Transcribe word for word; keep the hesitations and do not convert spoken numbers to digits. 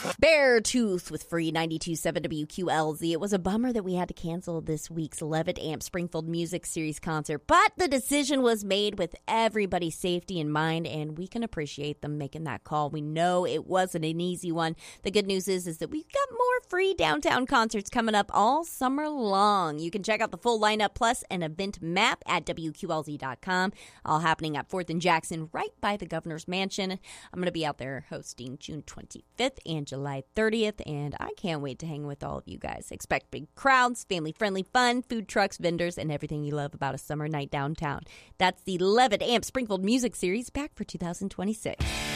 Beartooth with Free ninety-two point seven W Q L Z. It was a bummer that we had to cancel this week's Levitt Amp Springfield Music Series concert, but the decision was made with everybody's safety in mind, and we can appreciate them making that call. We know it wasn't an easy one. The good news is, is that we've got more free downtown concerts coming up all summer long. You can check out the full lineup plus an event map at W Q L Z dot com. All happening at fourth and Jackson, right by the Governor's Mansion. I'm going to be out there hosting June twenty-fifth and July thirtieth, and I can't wait to hang with all of you guys. Expect big crowds, family-friendly fun, food trucks, vendors, and everything you love about a summer night downtown. That's the Levitt Amp Springfield Music Series, back for two thousand twenty-six.